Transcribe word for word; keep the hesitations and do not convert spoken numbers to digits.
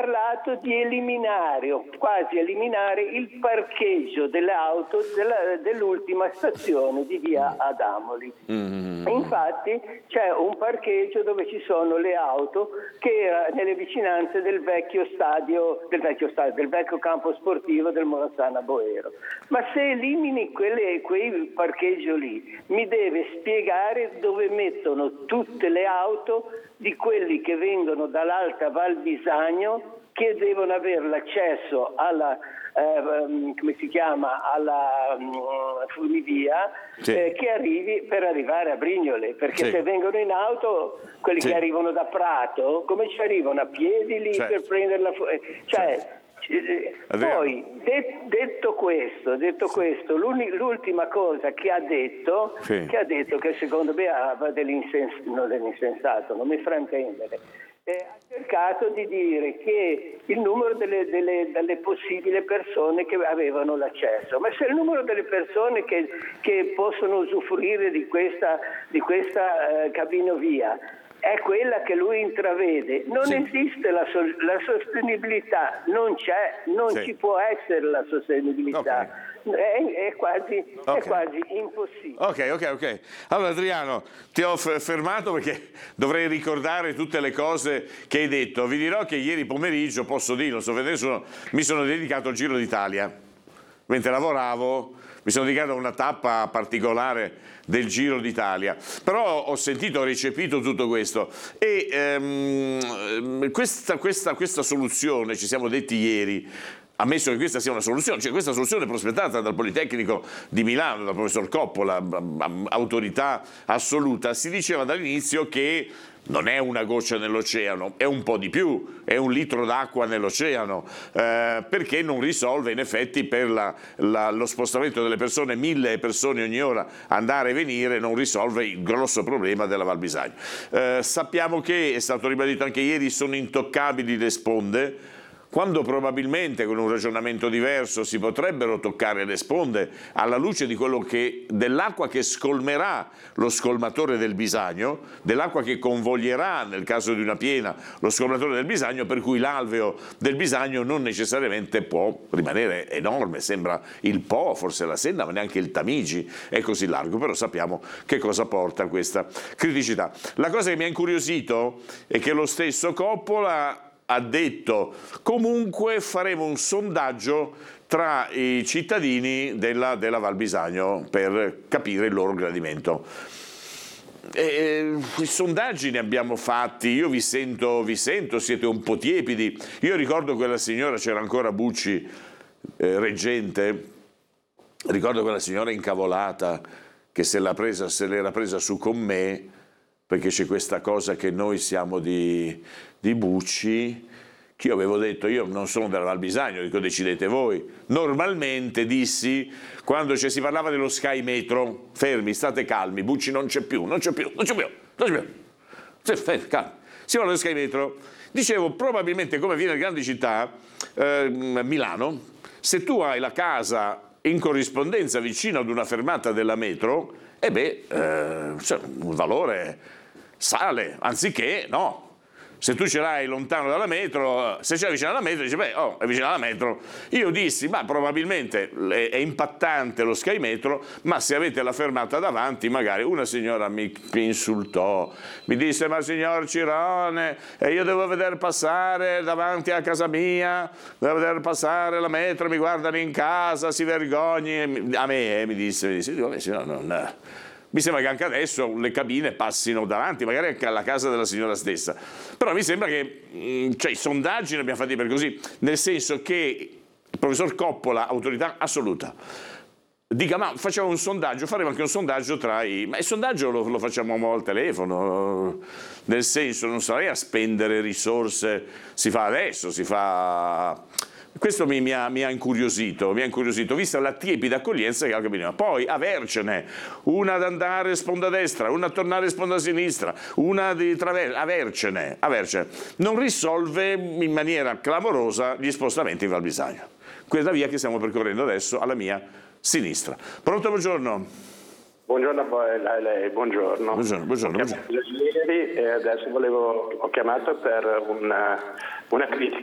parlato di eliminare o quasi eliminare il parcheggio delle auto della, dell'ultima stazione di via Adamoli. Mm. Infatti c'è un parcheggio dove ci sono le auto che era nelle vicinanze del vecchio stadio, del vecchio stadio, del vecchio campo sportivo del Morassana Boero. Ma se elimini quelle, quei parcheggi lì, mi deve spiegare dove mettono tutte le auto di quelli che vengono dall'Alta Val Bisagno, che devono avere l'accesso alla eh, come si chiama alla um, funivia, sì. eh, che arrivi per arrivare a Brignole, perché sì. se vengono in auto quelli sì. che arrivano da Prato, come ci arrivano a piedi lì certo. per prendere la fu- cioè certo. Poi de- detto questo, detto questo, l'ultima cosa che ha detto, sì. che ha detto che secondo me aveva dell'insens- no, dell'insensato, non mi fa intendere, eh, ha cercato di dire che il numero delle, delle, delle possibili persone che avevano l'accesso, ma se il numero delle persone che, che possono usufruire di questa, di questa eh, cabinovia è quella che lui intravede, non sì. esiste la, so- la sostenibilità, non c'è, non sì. ci può essere la sostenibilità, okay. è, è, quasi, okay. è quasi impossibile. Ok, ok, ok. Allora Adriano, ti ho f- fermato perché dovrei ricordare tutte le cose che hai detto. Vi dirò che ieri pomeriggio, posso dirlo, so vedere nessuno, mi sono dedicato al Giro d'Italia. Mentre lavoravo mi sono dedicato a una tappa particolare del Giro d'Italia, però ho sentito, ho recepito tutto questo e ehm, questa, questa, questa soluzione, ci siamo detti ieri, ammesso che questa sia una soluzione, cioè questa soluzione prospettata dal Politecnico di Milano, dal professor Coppola, autorità assoluta, si diceva dall'inizio che non è una goccia nell'oceano, è un po' di più, è un litro d'acqua nell'oceano, eh, perché non risolve in effetti per la, la, lo spostamento delle persone, mille persone ogni ora andare e venire, non risolve il grosso problema della Val Bisagno. Eh, sappiamo che, è stato ribadito anche ieri, sono intoccabili le sponde, quando probabilmente con un ragionamento diverso si potrebbero toccare le sponde alla luce di quello che, dell'acqua che scolmerà lo scolmatore del Bisagno, dell'acqua che convoglierà nel caso di una piena lo scolmatore del Bisagno, per cui l'alveo del Bisagno non necessariamente può rimanere enorme, sembra il Po, forse la Senna, ma neanche il Tamigi è così largo, però sappiamo che cosa porta questa criticità. La cosa che mi ha incuriosito è che lo stesso Coppola ha detto comunque faremo un sondaggio tra i cittadini della, della Val Bisagno per capire il loro gradimento. E, i sondaggi ne abbiamo fatti, io vi sento, vi sento, siete un po' tiepidi. Io ricordo quella signora, c'era ancora Bucci eh, reggente, ricordo quella signora incavolata che se l'ha presa, se l'era presa su con me, perché c'è questa cosa che noi siamo di, di Bucci, che io avevo detto, io non sono della Val Bisagno, dico decidete voi. Normalmente dissi, quando ci si parlava dello Sky Metro, fermi, state calmi, Bucci non c'è più, non c'è più, non c'è più, non c'è più. Sì, fermi, calmi. Si parla dello Sky Metro, dicevo, probabilmente come avviene nelle grandi città, eh, Milano, se tu hai la casa in corrispondenza vicino ad una fermata della metro, e beh, eh, cioè, un valore sale, anziché no. Se tu ce l'hai lontano dalla metro, se ce l'hai vicino alla metro, dici, beh, oh, è vicino alla metro. Io dissi, ma probabilmente è impattante lo Sky Metro, ma se avete la fermata davanti, magari una signora mi, mi insultò, mi disse, ma signor Cirone, io devo vedere passare davanti a casa mia, devo vedere passare la metro, mi guardano in casa, si vergogni, a me eh, mi disse, mi disse, dico, beh, signora, non... Mi sembra che anche adesso le cabine passino davanti, magari anche alla casa della signora stessa. Però mi sembra che cioè, i sondaggi ne abbiamo fatti per così, nel senso che il professor Coppola, autorità assoluta, dica ma facciamo un sondaggio, faremo anche un sondaggio tra i... Ma il sondaggio lo, lo facciamo al telefono, nel senso non sarei a spendere risorse, si fa adesso, si fa... Questo mi, mi, ha, mi ha incuriosito, mi ha incuriosito, vista la tiepida accoglienza che ha capito. Poi avercene una ad andare sponda destra, una a tornare sponda sinistra, una di traverso, avercene, avercene, non risolve in maniera clamorosa gli spostamenti in Val Bisagno. Questa via che stiamo percorrendo adesso alla mia sinistra. Pronto, buongiorno. Buongiorno a voi, lei, buongiorno. Buongiorno, buongiorno. buongiorno. Ieri e adesso volevo, ho chiamato per una, una critica